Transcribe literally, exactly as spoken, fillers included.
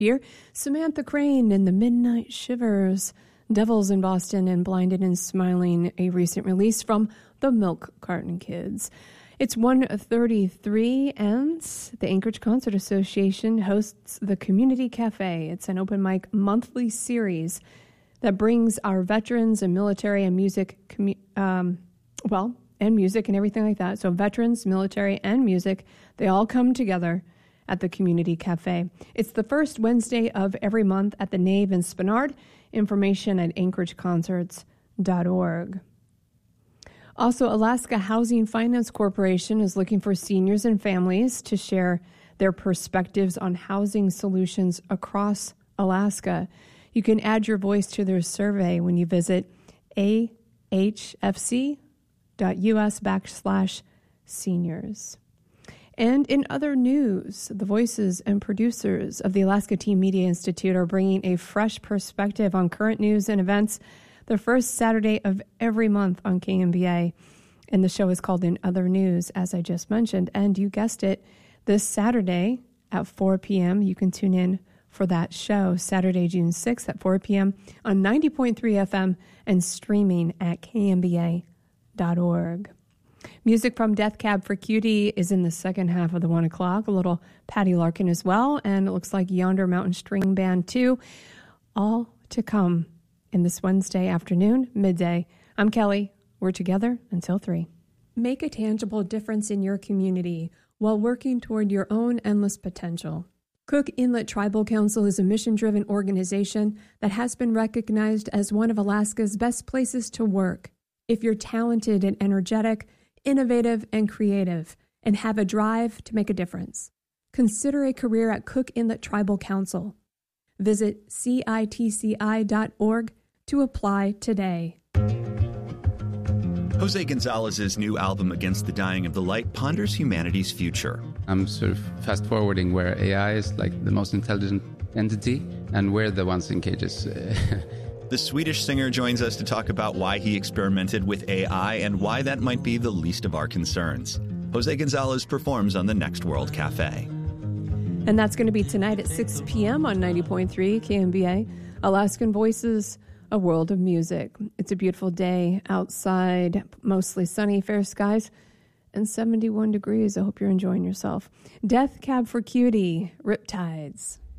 year. Samantha Crane and the Midnight Shivers, Devils in Boston, and Blinded and Smiling, a recent release from the Milk Carton Kids. It's one thirty-three, and the Anchorage Concert Association hosts the Community Cafe. It's an open mic monthly series that brings our veterans and military and music, commu- um, well, and music and everything like that. So veterans, military, and music, they all come together at the Community Cafe. It's the first Wednesday of every month at the Nave in Spenard. Information at anchorage concerts dot org. Also, Alaska Housing Finance Corporation is looking for seniors and families to share their perspectives on housing solutions across Alaska. You can add your voice to their survey when you visit a h f c dot u s backslash seniors. And in other news, the voices and producers of the Alaska Teen Media Institute are bringing a fresh perspective on current news and events the first Saturday of every month on K M B A. And the show is called In Other News, as I just mentioned. And you guessed it, this Saturday at four p.m., you can tune in for that show, Saturday, June sixth at four p.m. on ninety point three F M and streaming at k m b a dot org. Music from Death Cab for Cutie is in the second half of the one o'clock. A little Patty Larkin as well, and it looks like Yonder Mountain String Band too. All to come in this Wednesday afternoon, midday. I'm Kelly. We're together until three. Make a tangible difference in your community while working toward your own endless potential. Cook Inlet Tribal Council is a mission-driven organization that has been recognized as one of Alaska's best places to work. If you're talented and energetic, innovative and creative, and have a drive to make a difference, consider a career at Cook Inlet Tribal Council. Visit C I T C I dot org to apply today. Jose Gonzalez's new album, Against the Dying of the Light, ponders humanity's future. I'm sort of fast-forwarding where A I is like the most intelligent entity, and we're the ones in cages. The Swedish singer joins us to talk about why he experimented with A I and why that might be the least of our concerns. Jose Gonzalez performs on the Next World Cafe. And that's going to be tonight at six p.m. on ninety point three K M B A. Alaskan Voices, a world of music. It's a beautiful day outside, mostly sunny, fair skies, and seventy-one degrees. I hope you're enjoying yourself. Death Cab for Cutie, Riptides.